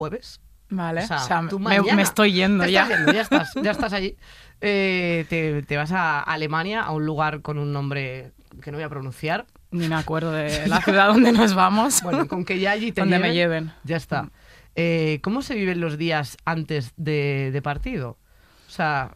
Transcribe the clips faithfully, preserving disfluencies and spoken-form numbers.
jueves. Vale, O sea, o sea, tú me, mañana me estoy yendo te ya. estás yendo, ya estás, ya estás allí. Eh, te, te vas a Alemania, a un lugar con un nombre que no voy a pronunciar. Ni me acuerdo de la ciudad donde nos vamos. Bueno, con que ya allí te donde lleven, me lleven. ya está. Eh, ¿Cómo se viven los días antes de, de partido? O sea,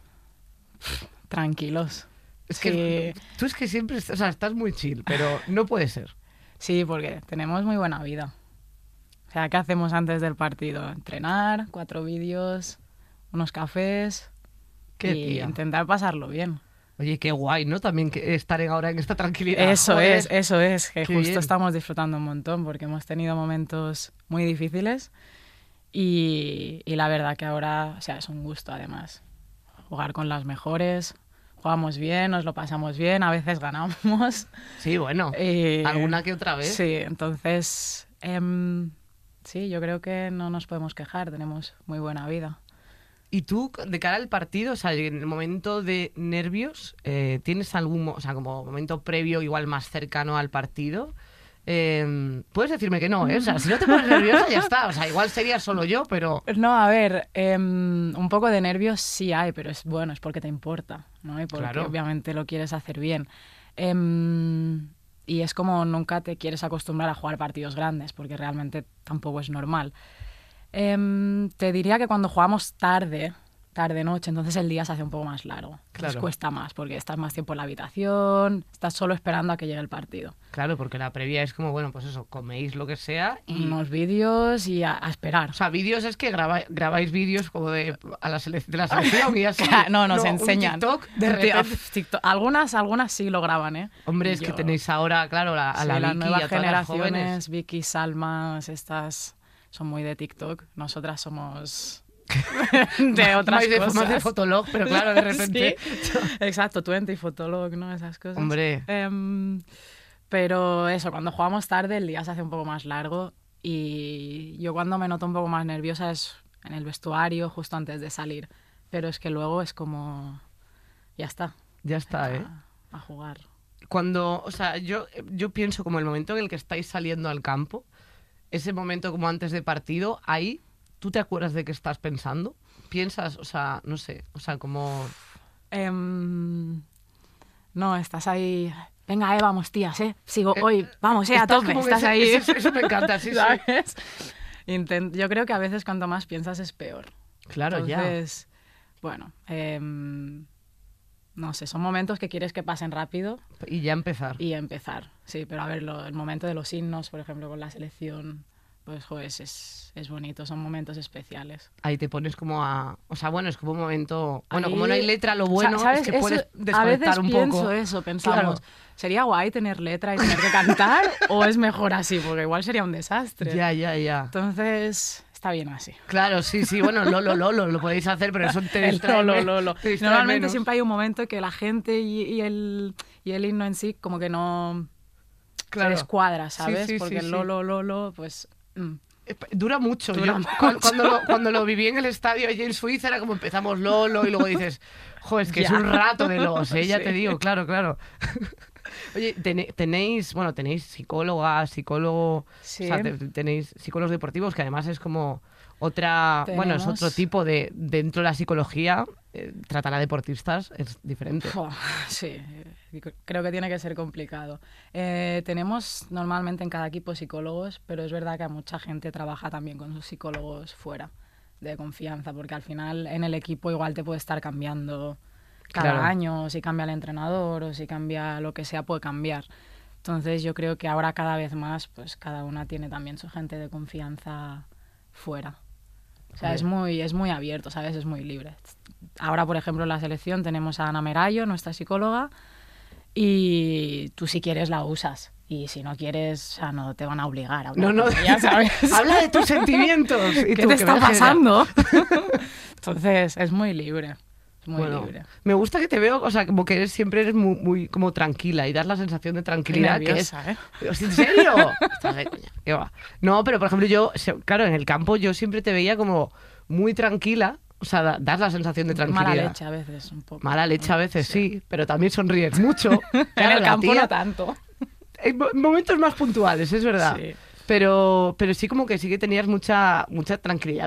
Tranquilos. es Sí. que tú es que siempre, o sea, estás muy chill, pero no puede ser. Sí, porque tenemos muy buena vida. O sea, ¿qué hacemos antes del partido? Entrenar, cuatro vídeos, unos cafés Qué y tía. intentar pasarlo bien. Oye, qué guay, ¿no? También que estar en- ahora en esta tranquilidad. Eso Joder. es, eso es, que Qué justo bien. estamos disfrutando un montón porque hemos tenido momentos muy difíciles y, y la verdad que ahora, o sea, es un gusto además jugar con las mejores. Jugamos bien, nos lo pasamos bien, a veces ganamos. Sí, bueno, Eh, alguna que otra vez. Sí, entonces, em, sí, yo creo que no nos podemos quejar, tenemos muy buena vida. Y tú, de cara al partido, o sea, en el momento de nervios, eh, ¿tienes algún, mo- o sea, como momento previo, igual más cercano al partido? Eh, puedes decirme que no, ¿eh? O sea, si no te pones nerviosa, ya está. O sea, igual sería solo yo, pero... No, a ver, em, un poco de nervios sí hay, pero es bueno, es porque te importa, ¿no? Y porque Claro. obviamente lo quieres hacer bien. Em, y es como nunca te quieres acostumbrar a jugar partidos grandes, porque realmente tampoco es normal. Em, te diría que cuando jugamos tarde, tarde-noche, entonces el día se hace un poco más largo. Entonces Claro. cuesta más, porque estás más tiempo en la habitación, estás solo esperando a que llegue el partido. Claro, porque la previa es como, bueno, pues eso, coméis lo que sea y... Unos vídeos y a, a esperar. O sea, vídeos es que graba- grabáis vídeos como de, a la selec- de la selección y así. No, nos un enseñan. TikTok, de Un ti- repente... uf, TikTok. Algunas, algunas sí lo graban, ¿eh? Hombre, Y es que yo- tenéis ahora, claro, la- a sí, la las Vicky y nuevas a todas las jóvenes. generaciones, Vicky, Salmas, estas son muy de TikTok. Nosotras somos de otras Más de, cosas. más de Fotolog, pero claro, de repente... Sí, exacto, Twenty, Fotolog, ¿no? Esas cosas. Hombre, Em, pero eso, cuando jugamos tarde el día se hace un poco más largo y yo cuando me noto un poco más nerviosa es en el vestuario, justo antes de salir. Pero es que luego es como... Ya está. ya está, ¿eh? A, a jugar. Cuando, o sea, yo, yo pienso como el momento en el que estáis saliendo al campo, ese momento como antes de partido, ahí, ¿tú te acuerdas de qué estás pensando? ¿Piensas, o sea, no sé, o sea, como... Em, no, estás ahí... Venga, eh, vamos, tías, eh. Sigo Eh, hoy, vamos, eh, a estás tope. como en Estás ese- ahí. Eso, eso me encanta, sí, sí. ¿Sabes? Intent- yo creo que a veces cuanto más piensas es peor. Claro, ya. Entonces, bueno, em, no sé, son momentos que quieres que pasen rápido Y ya empezar. y empezar. Sí, pero a ver, lo- el momento de los himnos, por ejemplo, con la selección, pues, joder, es, es, es bonito, son momentos especiales. Ahí te pones como a... O sea, bueno, es como un momento... Bueno, Ahí- como no hay letra, lo O bueno sea, ¿sabes? es que puedes Eso- a desconectar veces un pienso poco. eso, pensamos, Claro. ¿sería guay tener letra y tener que cantar o es mejor así? Porque igual sería un desastre. Ya, ya, ya. Entonces, está bien así. Claro, sí, sí, bueno, Lolo, Lolo, lo podéis hacer, pero eso te El distrae lolo, men- lolo. te distrae Normalmente menos. siempre hay un momento que la gente y, y el, y el himno en sí como que no Claro. se descuadra, Sí, ¿sabes? sí, Porque sí, el sí. lolo, lolo, pues... mm. Eh, Dura mucho. Dura Yo, mucho. cu- Cuando, lo, cuando lo viví en el estadio allí en Suiza era como empezamos Lolo y luego dices, joder, es que es Ya. un rato de los, ¿eh? Ya Sí. te digo, claro, claro. Oye, tene- tenéis, bueno, tenéis psicóloga, psicólogo, Sí. o sea, te- tenéis psicólogos deportivos que además es como otra, bueno, es Tenemos- otro tipo de, dentro de la psicología, eh, tratar a deportistas es diferente. Fua, sí, eh, creo que tiene que ser complicado. Eh, tenemos normalmente en cada equipo psicólogos, pero es verdad que mucha gente trabaja también con sus psicólogos fuera de confianza, porque al final en el equipo igual te puede estar cambiando cada Claro. año, o si cambia el entrenador, o si cambia lo que sea, puede cambiar. Entonces yo creo que ahora cada vez más, pues cada una tiene también su gente de confianza fuera. O sea, Joder. es muy, es muy abierto, ¿sabes? Es muy libre. Ahora, por ejemplo, en la selección tenemos a Ana Merayo, nuestra psicóloga, y tú si quieres la usas. Y si no quieres, o sea, no te van a obligar a hablar No, no, con ella, ¿sabes? habla de tus sentimientos. Y ¿Qué tú, te que está me genera- pasando? Entonces, es muy libre. Es muy Bueno, libre. me gusta que te veo, o sea, como que eres, siempre eres muy, muy como tranquila y das la sensación de tranquilidad que es. Nerviosa, ¿eh? Pero, ¿en serio? Estás de coña, qué va. No, pero por ejemplo, yo, se- claro, en el campo yo siempre te veía como muy tranquila, o sea, da- das la sensación de tranquilidad. Mala leche a veces, un poco. Mala leche a veces, sí, pero también sonríes mucho. En Claro, el la campo tía- no tanto. En mo- momentos más puntuales, es verdad. Sí. Pero, pero sí como que sí que tenías mucha, mucha tranquilidad